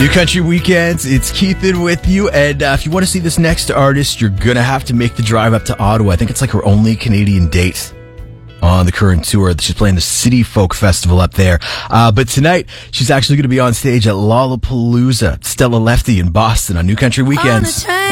New Country Weekends, it's Keithan with you, and if you want to see this next artist, you're going to have to make the drive up to Ottawa. I think it's like her only Canadian date on the current tour. She's playing the City Folk Festival up there. But tonight, she's actually going to be on stage at Lollapalooza. Stella Lefty in Boston on New Country Weekends.